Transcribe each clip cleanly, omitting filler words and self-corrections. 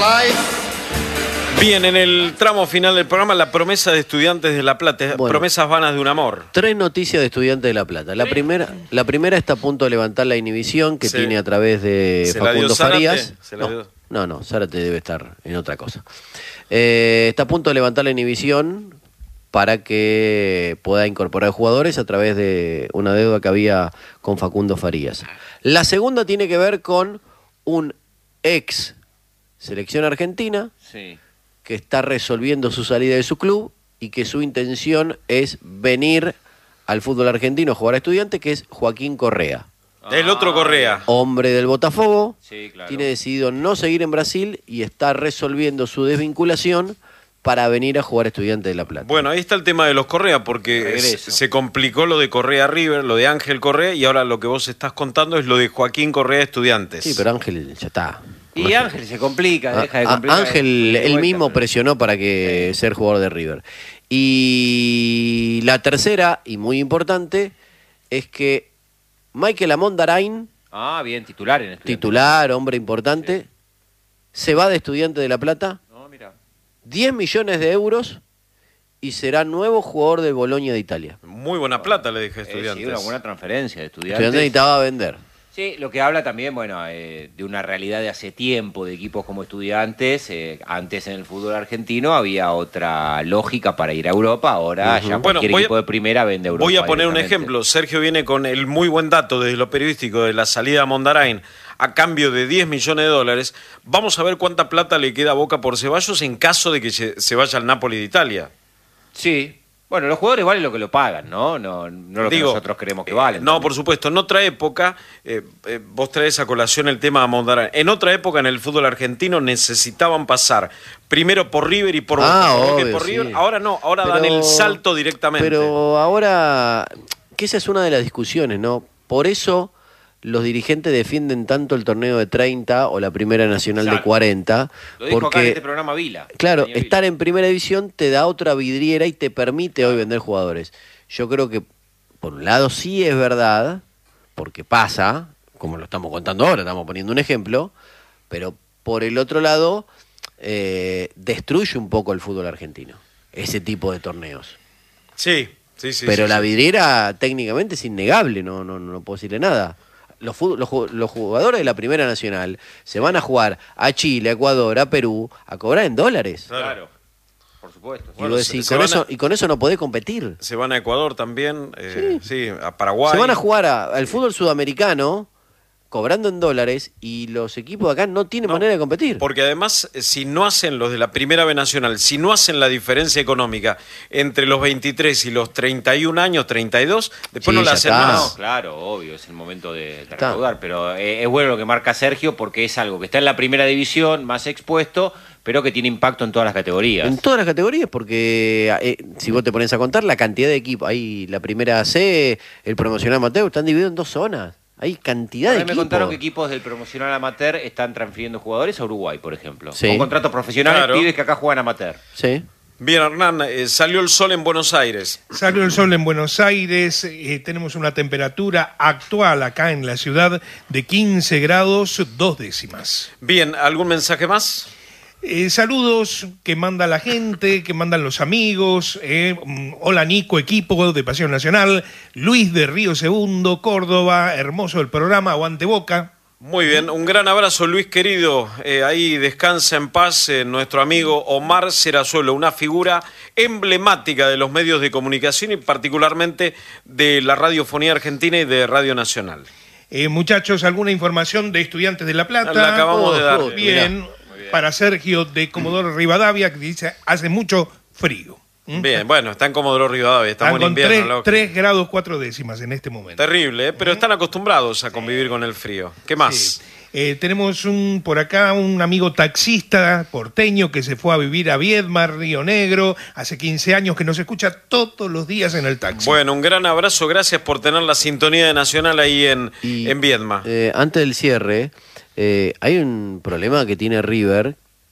Bien, en el tramo final del programa, la promesa de Estudiantes de La Plata, bueno, promesas vanas de un amor. 3 noticias de Estudiantes de La Plata. La primera está a punto de levantar la inhibición que tiene a través de Facundo Farías. No, Zárate debe estar en otra cosa. Está a punto de levantar la inhibición para que pueda incorporar jugadores a través de una deuda que había con Facundo Farías. La segunda tiene que ver con un ex selección argentina, que está resolviendo su salida de su club y que su intención es venir al fútbol argentino a jugar a Estudiantes, que es Joaquín Correa. El otro Correa. Hombre del Botafogo, tiene decidido no seguir en Brasil y está resolviendo su desvinculación para venir a jugar a Estudiantes de La Plata. Bueno, ahí está el tema de los Correa, porque se complicó lo de Correa River, lo de Ángel Correa, y ahora lo que vos estás contando es lo de Joaquín Correa Estudiantes. Sí, pero Ángel ya está. Y Ángel se complica, deja de complicar. Ángel él mismo presionó para que ser jugador de River. Y la tercera, y muy importante, es que Michael Amondarain, bien, titular en Estudiantes. Titular, hombre importante, se va de Estudiantes de La Plata, 10 millones de euros, y será nuevo jugador del Bologna de Italia. Muy buena plata, le dije a Estudiantes. Sí, una buena transferencia de Estudiantes. Estudiantes necesitaba vender. Sí, lo que habla también, de una realidad de hace tiempo de equipos como Estudiantes. Antes en el fútbol argentino había otra lógica para ir a Europa, ahora ya cualquier equipo de primera vende Europa. Voy a poner un ejemplo. Sergio viene con el muy buen dato desde lo periodístico de la salida de Mondarain a cambio de 10 millones de dólares. Vamos a ver cuánta plata le queda a Boca por Ceballos en caso de que se vaya al Napoli de Italia. Sí. Bueno, los jugadores valen lo que lo pagan, ¿no? No lo que nosotros creemos que valen. No, por supuesto. En otra época, vos traes a colación el tema de Mondarain. En otra época, en el fútbol argentino, necesitaban pasar primero por River y por Boca. Obvio, por River. Ahora no, ahora dan el salto directamente. Pero ahora, que esa es una de las discusiones, ¿no? Por eso los dirigentes defienden tanto el torneo de 30 o la Primera Nacional de 40. Lo dijo acá en este programa Vila. Claro, estar en Primera División te da otra vidriera y te permite hoy vender jugadores. Yo creo que, por un lado, sí es verdad, porque pasa, como lo estamos contando ahora, estamos poniendo un ejemplo, pero por el otro lado, destruye un poco el fútbol argentino, ese tipo de torneos. Sí. Pero la vidriera técnicamente es innegable, no puedo decirle nada. Los jugadores de la Primera Nacional se van a jugar a Chile, a Ecuador, a Perú, a cobrar en dólares. Claro, por supuesto. Y con eso no podés competir. Se van a Ecuador también, a Paraguay. Se van a jugar al fútbol sudamericano cobrando en dólares y los equipos de acá no tienen manera de competir. Porque además, si no hacen los de la Primera B Nacional, si no hacen la diferencia económica entre los 23 y los 31 años, 32, después no la hacen más. No, claro, obvio, es el momento de recaudar, pero es bueno lo que marca Sergio porque es algo que está en la Primera División, más expuesto, pero que tiene impacto en todas las categorías. En todas las categorías, porque si vos te pones a contar la cantidad de equipos, ahí la Primera C, el promocional amateur, están divididos en 2 zonas. Hay cantidad de equipos. Me contaron que equipos del promocional amateur están transfiriendo jugadores a Uruguay, por ejemplo. Con contratos profesionales, pibes que acá juegan amateur. Sí. Bien, Hernán, salió el sol en Buenos Aires. Salió el sol en Buenos Aires, tenemos una temperatura actual acá en la ciudad de 15 grados 2 décimas. Bien, ¿algún mensaje más? Saludos que manda la gente, que mandan los amigos. Hola Nico, equipo de Pasión Nacional. Luis de Río Segundo, Córdoba. Hermoso el programa, aguante Boca. Muy bien, un gran abrazo Luis querido. Ahí descansa en paz nuestro amigo Omar Serazuelo, una figura emblemática de los medios de comunicación y particularmente de la radiofonía argentina y de Radio Nacional. Muchachos, ¿alguna información de Estudiantes de La Plata? La acabamos de dar. Bien. Para Sergio de Comodoro Rivadavia, que dice, hace mucho frío. Bien, bueno, está en Comodoro Rivadavia, estamos en invierno. 3 grados 4 décimas en este momento. Terrible, pero están acostumbrados a convivir con el frío. ¿Qué más? Sí. Tenemos por acá un amigo taxista porteño que se fue a vivir a Viedma, Río Negro, hace 15 años, que nos escucha todos los días en el taxi. Bueno, un gran abrazo, gracias por tener la sintonía de Nacional ahí en Viedma. Antes del cierre, hay un problema que tiene River,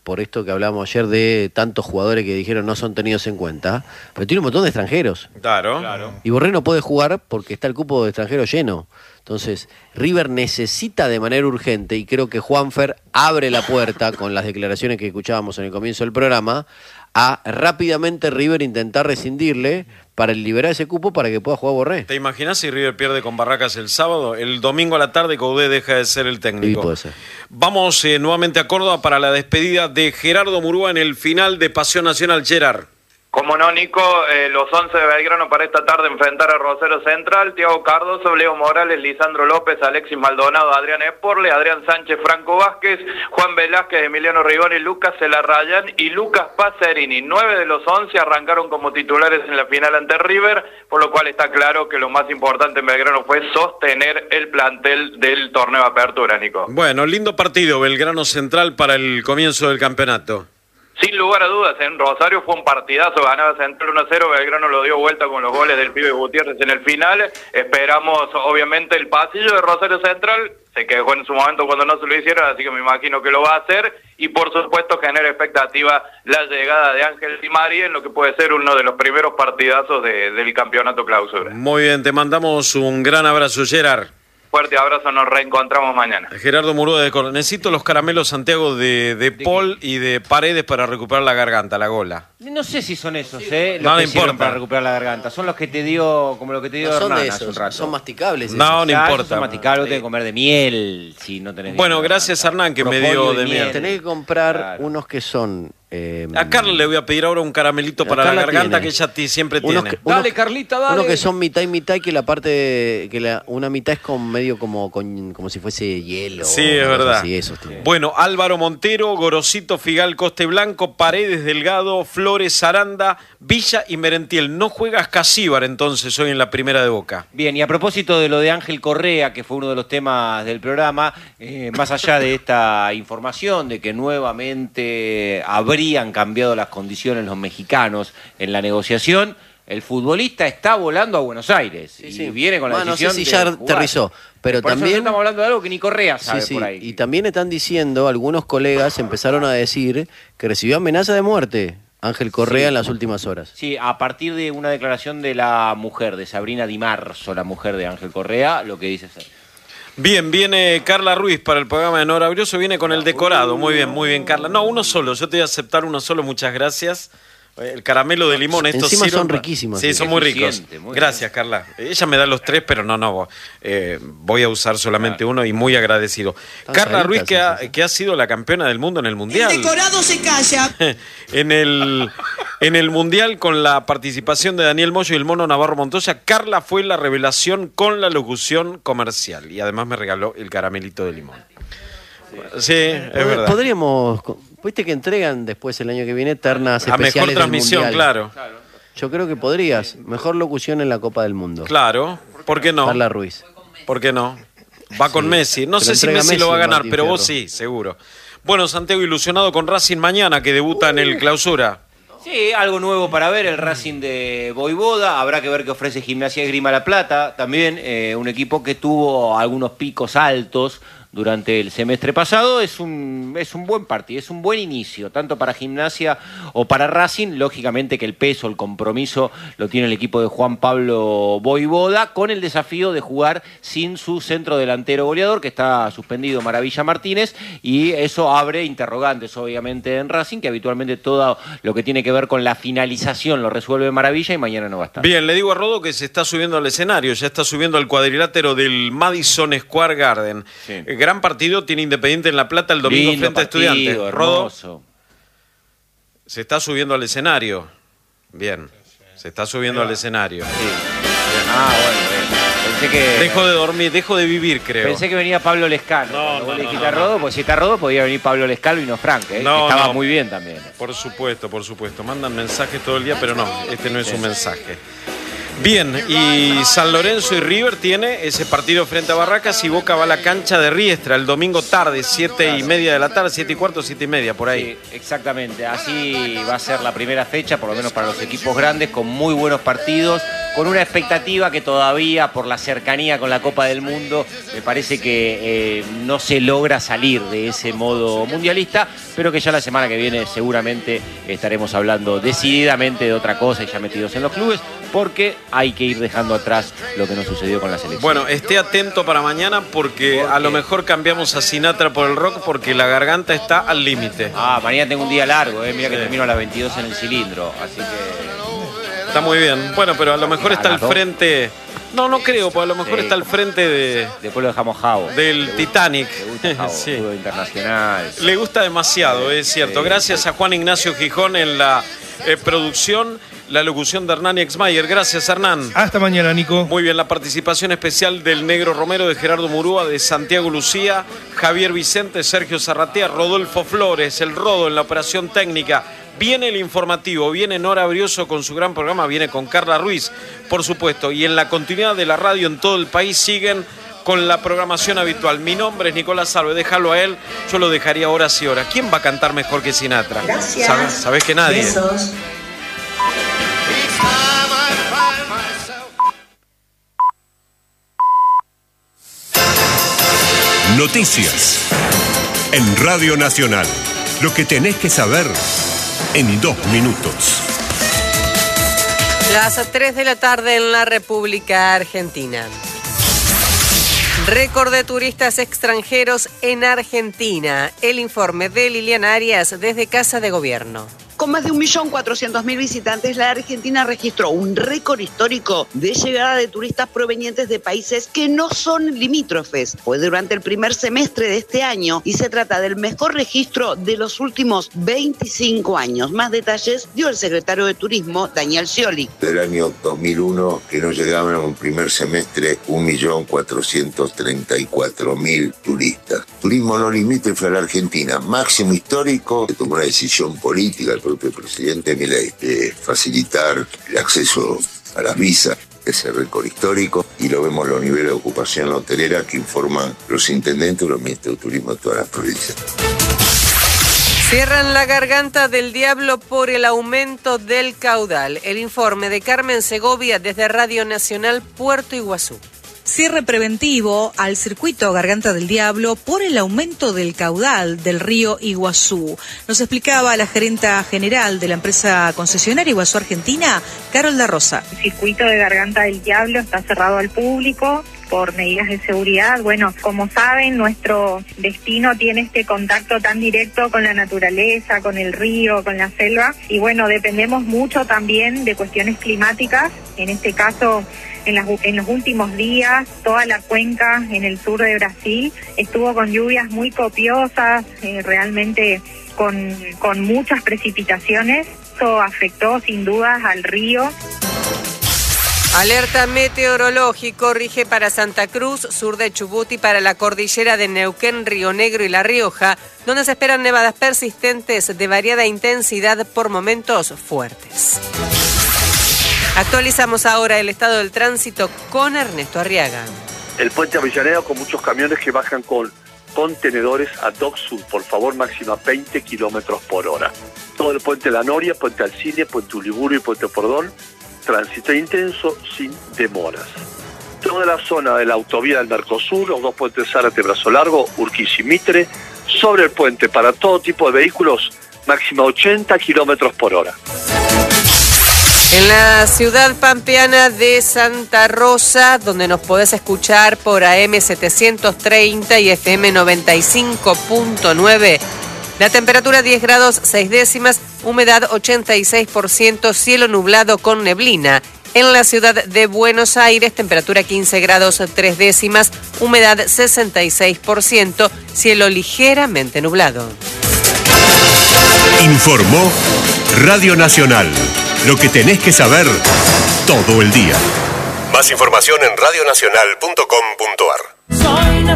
por esto que hablamos ayer de tantos jugadores que dijeron no son tenidos en cuenta, pero tiene un montón de extranjeros. Claro. Y Borré no puede jugar porque está el cupo de extranjeros lleno. Entonces, River necesita de manera urgente, y creo que Juanfer abre la puerta con las declaraciones que escuchábamos en el comienzo del programa, a rápidamente River intentar rescindirle para liberar ese cupo para que pueda jugar Borré. ¿Te imaginas si River pierde con Barracas el sábado? El domingo a la tarde Coudet deja de ser el técnico. Sí, puede ser. Vamos nuevamente a Córdoba para la despedida de Gerardo Murúa en el final de Pasión Nacional. Gerard. Como no, Nico, los 11 de Belgrano para esta tarde enfrentar a Rosario Central, Thiago Cardoso, Leo Morales, Lisandro López, Alexis Maldonado, Adrián Esporle, Adrián Sánchez, Franco Vázquez, Juan Velázquez, Emiliano Rigoni, Lucas Celarrayán y Lucas Pacerini. 9 de los 11 arrancaron como titulares en la final ante River, por lo cual está claro que lo más importante en Belgrano fue sostener el plantel del torneo de apertura, Nico. Bueno, lindo partido Belgrano Central para el comienzo del campeonato. Sin lugar a dudas, en Rosario fue un partidazo, ganaba Central 1-0, Belgrano lo dio vuelta con los goles del pibe Gutiérrez en el final. Esperamos, obviamente, el pasillo de Rosario Central, se quejó en su momento cuando no se lo hicieron, así que me imagino que lo va a hacer. Y por supuesto genera expectativa la llegada de Ángel Di María en lo que puede ser uno de los primeros partidazos del campeonato clausura. Muy bien, te mandamos un gran abrazo, Gerard. Fuerte abrazo, nos reencontramos mañana. Gerardo Murúa de Córdoba. Necesito los caramelos Santiago de Paul y de Paredes para recuperar la garganta, la gola. No sé si son esos, No me importa. Para recuperar la garganta. Son los que te dio, como lo que te dio Hernán hace un rato. Son masticables. No importa. Son masticables, tenés que comer de miel si no tenés. Bueno, gracias Hernán que me dio de miel. Tenés que comprar unos que son... a Carla le voy a pedir ahora un caramelito para la garganta que ella siempre tiene. Dale, Carlita, dale. Unos que son mitad y mitad y que la parte una mitad es con medio como si fuese hielo. Sí, es verdad. Así, esos tienen. Bueno, Álvaro Montero, Gorosito, Figal, Coste Blanco, Paredes, Delgado, Flores, Aranda, Villa y Merentiel. No juegas Casíbar entonces hoy en la primera de Boca. Bien, y a propósito de lo de Ángel Correa, que fue uno de los temas del programa, más allá de esta información de que nuevamente habrían cambiado las condiciones los mexicanos en la negociación, el futbolista está volando a Buenos Aires y viene con la decisión. No sé si ya aterrizó, pero por también eso estamos hablando de algo que ni Correa sabe por ahí. Y también están diciendo, algunos colegas empezaron a decir que recibió amenaza de muerte Ángel Correa en las últimas horas. Sí, a partir de una declaración de la mujer, de Sabrina Di Marzo, la mujer de Ángel Correa, lo que dice es... Bien, viene Carla Ruiz para el programa de Nora Brioso, viene con el decorado. Muy bien, Carla. No, uno solo, yo te voy a aceptar uno solo, muchas gracias. El caramelo de limón, estos encima son riquísimos. Sí, son muy ricos. Gracias, Carla. Ella me da los 3, pero no. Voy a usar solamente uno y muy agradecido. Carla Ruiz, que ha sido la campeona del mundo en el Mundial. El decorado se calla. en el Mundial, con la participación de Daniel Moyo y el Mono Navarro Montoya, Carla fue la revelación con la locución comercial. Y además me regaló el caramelito de limón. Sí, es verdad. Podríamos... Viste que entregan después el año que viene ternas especiales a mejor transmisión, del claro. Yo creo que podrías. Mejor locución en la Copa del Mundo. Claro, ¿por qué no? Carla Ruiz. ¿Por qué no? Va con Messi. No sé si Messi lo va a ganar, pero vos sí, seguro. Bueno, Santiago ilusionado con Racing mañana, que debuta en el Clausura. Sí, algo nuevo para ver, el Racing de Voivoda. Habrá que ver qué ofrece Gimnasia de Esgrima La Plata. También un equipo que tuvo algunos picos altos durante el semestre pasado. Es un buen partido, es un buen inicio, tanto para Gimnasia o para Racing. Lógicamente que el peso, el compromiso lo tiene el equipo de Juan Pablo Voivoda, con el desafío de jugar sin su centro delantero goleador, que está suspendido, Maravilla Martínez, y eso abre interrogantes obviamente en Racing, que habitualmente todo lo que tiene que ver con la finalización lo resuelve Maravilla y mañana no va a estar. Bien, le digo a Rodo que se está subiendo al escenario, ya está subiendo al cuadrilátero del Madison Square Garden. Sí. Gran partido tiene Independiente en La Plata el domingo frente a Estudiantes. Rodo se está subiendo al escenario. Bien, se está subiendo al escenario. Sí. Bueno. Pensé que... Dejo de vivir, creo. Pensé que venía Pablo Lescano. No, dijiste a Rodo, pues si está Rodo podía venir Pablo Lescano y no Frank, que estaba muy bien también. Por supuesto. Mandan mensajes todo el día, pero no, este no es un mensaje. Bien, y San Lorenzo y River tiene ese partido frente a Barracas y Boca va a la cancha de Riestra el domingo tarde, 7:30 de la tarde, 7:15, 7:30, por ahí. Sí, exactamente, así va a ser la primera fecha, por lo menos para los equipos grandes, con muy buenos partidos, con una expectativa que todavía, por la cercanía con la Copa del Mundo, me parece que no se logra salir de ese modo mundialista, pero que ya la semana que viene seguramente estaremos hablando decididamente de otra cosa y ya metidos en los clubes, porque hay que ir dejando atrás lo que nos sucedió con la selección. Bueno, esté atento para mañana porque a lo mejor cambiamos a Sinatra por el rock porque la garganta está al límite. Mañana tengo un día largo, mira que termino a las 22 en el cilindro, así que... Está muy bien. Bueno, pero a lo mejor está al frente... No creo, porque a lo mejor está al frente de... Después lo dejamos Javo. Del Titanic. Le gusta Javo, fútbol internacional. Le gusta demasiado, es cierto. Gracias a Juan Ignacio Gijón en la producción, la locución de Hernán Exmayer. Gracias, Hernán. Hasta mañana, Nico. Muy bien, la participación especial del Negro Romero, de Gerardo Murúa, de Santiago Lucía, Javier Vicente, Sergio Zarratea, Rodolfo Flores, el Rodo en la operación técnica. Viene el informativo, viene Nora Brioso con su gran programa, viene con Carla Ruiz, por supuesto. Y en la continuidad de la radio en todo el país siguen con la programación habitual. Mi nombre es Nicolás Salve, déjalo a él, yo lo dejaría horas y horas. ¿Quién va a cantar mejor que Sinatra? Gracias. ¿Sabés que nadie? Besos. Noticias en Radio Nacional. Lo que tenés que saber en 2 minutos. Las 3 de la tarde en la República Argentina. Récord de turistas extranjeros en Argentina. El informe de Liliana Arias desde Casa de Gobierno. Con más de 1.400.000 visitantes, la Argentina registró un récord histórico de llegada de turistas provenientes de países que no son limítrofes. Fue durante el primer semestre de este año y se trata del mejor registro de los últimos 25 años. Más detalles dio el secretario de Turismo, Daniel Scioli. Del año 2001, que nos llegaban en un primer semestre 1.434.000 turistas. Turismo no limítrofe a la Argentina, máximo histórico, que tomó una decisión política el propio presidente Milei de facilitar el acceso a las visas, ese récord histórico, y lo vemos los niveles de ocupación hotelera que informan los intendentes y los ministros de turismo de todas las provincias. Cierran la garganta del diablo por el aumento del caudal. El informe de Carmen Segovia desde Radio Nacional Puerto Iguazú. Cierre preventivo al circuito Garganta del Diablo por el aumento del caudal del río Iguazú. Nos explicaba la gerenta general de la empresa concesionaria Iguazú Argentina, Carol Da Rosa. El circuito de Garganta del Diablo está cerrado al público por medidas de seguridad. Bueno, como saben, nuestro destino tiene este contacto tan directo con la naturaleza, con el río, con la selva, y bueno, dependemos mucho también de cuestiones climáticas. En este caso, en los últimos días, toda la cuenca en el sur de Brasil estuvo con lluvias muy copiosas, realmente con muchas precipitaciones. Eso afectó sin dudas al río. Alerta meteorológico rige para Santa Cruz, sur de Chubut y para la cordillera de Neuquén, Río Negro y La Rioja, donde se esperan nevadas persistentes de variada intensidad por momentos fuertes. Actualizamos ahora el estado del tránsito con Ernesto Arriaga. El puente Avellaneda con muchos camiones que bajan con contenedores a Dock Sud, por favor, máxima 20 kilómetros por hora. Todo el puente La Noria, puente Alcine, puente Uliburgo y puente Pordón, tránsito intenso sin demoras. Toda la zona de la autovía del Mercosur, los 2 puentes Zárate, Brazo Largo, Urquiza y Mitre, sobre el puente para todo tipo de vehículos, máxima 80 kilómetros por hora. En la ciudad pampeana de Santa Rosa, donde nos podés escuchar por AM 730 y FM 95.9, la temperatura 10 grados 6 décimas, humedad 86%, cielo nublado con neblina. En la ciudad de Buenos Aires, temperatura 15 grados 3 décimas, humedad 66%, cielo ligeramente nublado. Informó Radio Nacional. Lo que tenés que saber todo el día. Más información en radionacional.com.ar.